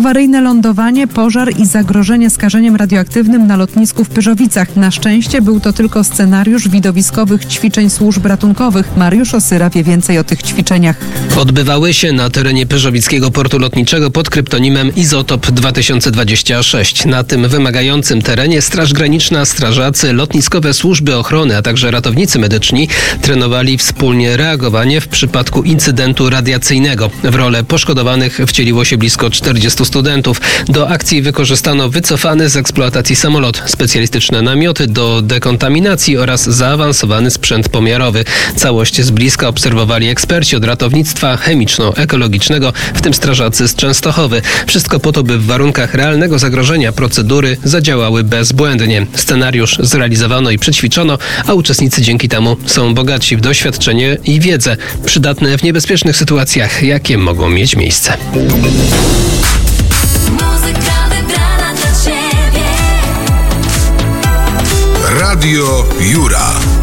awaryjne lądowanie, pożar i zagrożenie skażeniem radioaktywnym na lotnisku w Pyrzowicach. Na szczęście był to tylko scenariusz widowiskowych ćwiczeń służb ratunkowych. Mariusz Osyra wie więcej o tych ćwiczeniach. Odbywały się na terenie Pyrzowickiego Portu Lotniczego pod kryptonimem Izotop 2026. Na tym wymagającym terenie Straż Graniczna, strażacy, lotniskowe służby ochrony, a także ratownicy medyczni trenowali wspólnie reagowanie w przypadku incydentu radiacyjnego. W rolę poszkodowanych wcieliło się blisko 40 studentów. Do akcji wykorzystano wycofany z eksploatacji samolot, specjalistyczne namioty do dekontaminacji oraz zaawansowany sprzęt pomiarowy. Całość z bliska obserwowali eksperci od ratownictwa chemiczno-ekologicznego, w tym strażacy z Częstochowy. Wszystko po to, by w warunkach realnego zagrożenia procedury zadziałały bezbłędnie. Scenariusz zrealizowano i przećwiczono, a uczestnicy dzięki temu są bogaci w doświadczenie i wiedzę, przydatne w niebezpiecznych sytuacjach, jakie mogą mieć miejsce. Radio Jura.